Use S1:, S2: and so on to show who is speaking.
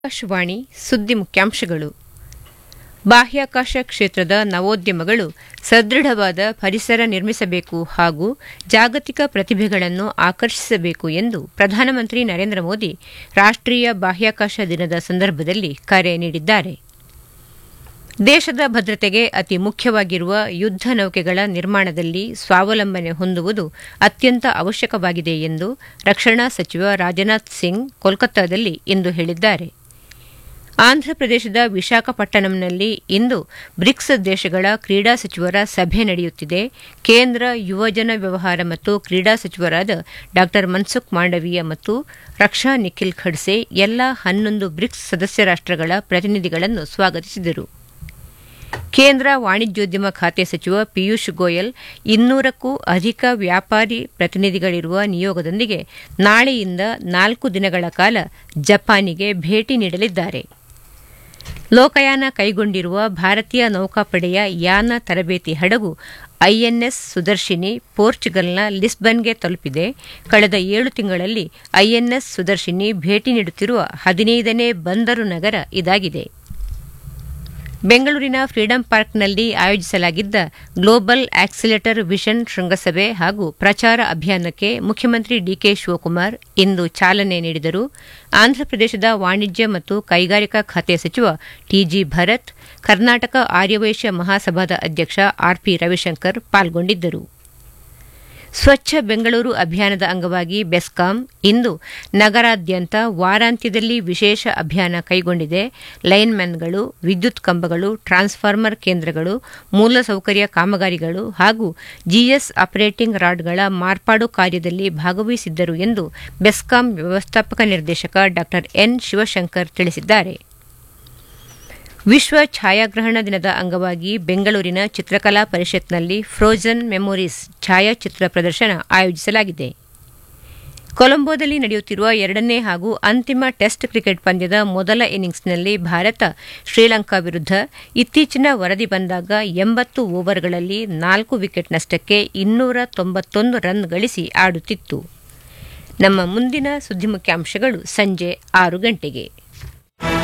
S1: ಆಕಾಶವಾಣಿ ಸುದ್ದಿ ಮುಖ್ಯಾಂಶಗಳು. ಬಾಹ್ಯಾಕಾಶ ಕ್ಷೇತ್ರದ ನವೋದ್ಯಮಗಳು ಸದೃಢವಾದ ಪರಿಸರ ನಿರ್ಮಿಸಬೇಕು ಹಾಗೂ ಜಾಗತಿಕ ಪ್ರತಿಭೆಗಳನ್ನು ಆಕರ್ಷಿಸಬೇಕು ಎಂದು ಪ್ರಧಾನಮಂತ್ರಿ ನರೇಂದ್ರ ಮೋದಿ ರಾಷ್ಟೀಯ ಬಾಹ್ಯಾಕಾಶ ದಿನದ ಸಂದರ್ಭದಲ್ಲಿ ಕರೆ ನೀಡಿದ್ದಾರೆ. ದೇಶದ ಭದ್ರತೆಗೆ ಅತಿ ಮುಖ್ಯವಾಗಿರುವ ಯುದ್ಧ ನೌಕೆಗಳ ನಿರ್ಮಾಣದಲ್ಲಿ ಸ್ವಾವಲಂಬನೆ ಹೊಂದುವುದು ಅತ್ಯಂತ ಅವಶ್ಯಕವಾಗಿದೆ ಎಂದು ರಕ್ಷಣಾ ಸಚಿವ ರಾಜನಾಥ್ ಸಿಂಗ್ ಕೋಲ್ಕತ್ತಾದಲ್ಲಿ ಇಂದು ಹೇಳಿದ್ದಾರೆ. ಆಂಧ್ರಪ್ರದೇಶದ ವಿಶಾಖಪಟ್ಟಣಂನಲ್ಲಿ ಇಂದು ಬ್ರಿಕ್ಸ್ ದೇಶಗಳ ಕ್ರೀಡಾ ಸಚಿವರ ಸಭೆ ನಡೆಯುತ್ತಿದೆ. ಕೇಂದ್ರ ಯುವಜನ ವ್ಯವಹಾರ ಮತ್ತು ಕ್ರೀಡಾ ಸಚಿವರಾದ ಡಾ ಮನ್ಸುಖ್ ಮಾಂಡವೀಯ ಮತ್ತು ರಕ್ಷಾ ನಿಖಿಲ್ ಖಡ್ಸೆ ಎಲ್ಲ 11 ಬ್ರಿಕ್ಸ್ ಸದಸ್ಯ ರಾಷ್ಟಗಳ ಪ್ರತಿನಿಧಿಗಳನ್ನು ಸ್ವಾಗತಿಸಿದರು. ಕೇಂದ್ರ ವಾಣಿಜ್ಯೋದ್ಯಮ ಖಾತೆ ಸಚಿವ ಪಿಯೂಷ್ ಗೋಯಲ್ 200ಕ್ಕೂ ಅಧಿಕ ವ್ಯಾಪಾರಿ ಪ್ರತಿನಿಧಿಗಳಿರುವ ನಿಯೋಗದೊಂದಿಗೆ ನಾಳೆಯಿಂದ 4 ದಿನಗಳ ಕಾಲ ಜಪಾನಿಗೆ ಭೇಟಿ ನೀಡಲಿದ್ದಾರೆ. ಲೋಕಯಾನ ಕೈಗೊಂಡಿರುವ ಭಾರತೀಯ ನೌಕಾಪಡೆಯ ಯಾನ ತರಬೇತಿ ಹಡಗು ಐಎನ್ಎಸ್ ಸುದರ್ಶಿನಿ ಪೋರ್ಚುಗಲ್ನ ಲಿಸ್ಬನ್ಗೆ ತಲುಪಿದೆ. ಕಳೆದ 7 ತಿಂಗಳಲ್ಲಿ ಐಎನ್ಎಸ್ ಸುದರ್ಶಿನಿ ಭೇಟಿ ನೀಡುತ್ತಿರುವ 15ನೇ ಬಂದರು ನಗರ ಇದಾಗಿದೆ. ಬೆಂಗಳೂರಿನ ಫ್ರೀಡಂ ಪಾರ್ಕ್ನಲ್ಲಿ ಆಯೋಜಿಸಲಾಗಿದ್ದ ಗ್ಲೋಬಲ್ ಆಕ್ಸಿಲೇಟರ್ ವಿಷನ್ ಶೃಂಗಸಭೆ ಹಾಗೂ ಪ್ರಚಾರ ಅಭಿಯಾನಕ್ಕೆ ಮುಖ್ಯಮಂತ್ರಿ ಡಿಕೆ ಶಿವಕುಮಾರ್ ಇಂದು ಚಾಲನೆ ನೀಡಿದರು. ಆಂಧ್ರಪ್ರದೇಶದ ವಾಣಿಜ್ಯ ಮತ್ತು ಕೈಗಾರಿಕಾ ಖಾತೆ ಸಚಿವ ಟಿಜಿ ಭರತ್, ಕರ್ನಾಟಕ ಆರ್ಯವೈಶ್ಯ ಮಹಾಸಭಾದ ಅಧ್ಯಕ್ಷ ಆರ್ಪಿ ರವಿಶಂಕರ್ ಪಾಲ್ಗೊಂಡಿದ್ದರು. ಸ್ವಚ್ಛ ಬೆಂಗಳೂರು ಅಭಿಯಾನದ ಅಂಗವಾಗಿ ಬೆಸ್ಕಾಂ ಇಂದು ನಗರಾದ್ಯಂತ ವಾರಾಂತ್ಯದಲ್ಲಿ ವಿಶೇಷ ಅಭಿಯಾನ ಕೈಗೊಂಡಿದೆ. ಲೈನ್ಮನ್ಗಳು, ವಿದ್ಯುತ್ ಕಂಬಗಳು, ಟ್ರಾನ್ಸ್ಫಾರ್ಮರ್ ಕೇಂದ್ರಗಳು, ಮೂಲಸೌಕರ್ಯ ಕಾಮಗಾರಿಗಳು ಹಾಗೂ ಜಿಎಸ್ ಆಪರೇಟಿಂಗ್ ರಾಡ್ಗಳ ಮಾರ್ಪಾಡು ಕಾರ್ಯದಲ್ಲಿ ಭಾಗವಹಿಸಿದ್ದರು ಎಂದು ಬೆಸ್ಕಾಂ ವ್ಯವಸ್ಥಾಪಕ ನಿರ್ದೇಶಕ ಡಾ ಎನ್ ಶಿವಶಂಕರ್ ತಿಳಿಸಿದ್ದಾರೆ. ವಿಶ್ವ ಛಾಯಾಗ್ರಹಣ ದಿನದ ಅಂಗವಾಗಿ ಬೆಂಗಳೂರಿನ ಚಿತ್ರಕಲಾ ಪರಿಷತ್ನಲ್ಲಿ ಫ್ರೋಜನ್ ಮೆಮೊರೀಸ್ ಛಾಯಾಚಿತ್ರ ಪ್ರದರ್ಶನ ಆಯೋಜಿಸಲಾಗಿದೆ. ಕೊಲಂಬೋದಲ್ಲಿ ನಡೆಯುತ್ತಿರುವ 2ನೇ ಹಾಗೂ ಅಂತಿಮ ಟೆಸ್ಟ್ ಕ್ರಿಕೆಟ್ ಪಂದ್ಯದ ಮೊದಲ ಇನ್ನಿಂಗ್ಸ್ನಲ್ಲಿ ಭಾರತ ಶ್ರೀಲಂಕಾ ವಿರುದ್ಧ ಇತ್ತೀಚಿನ ವರದಿ ಬಂದಾಗ 80 ಓವರ್ಗಳಲ್ಲಿ 4 ವಿಕೆಟ್ ನಷ್ಟಕ್ಕೆ 291 ರನ್ ಗಳಿಸಿ ಆಡುತ್ತಿತ್ತು. ನಮ್ಮ ಮುಂದಿನ ಸುದ್ದಿ ಮುಖ್ಯಾಂಶಗಳು ಸಂಜೆ 6 ಗಂಟೆಗೆ.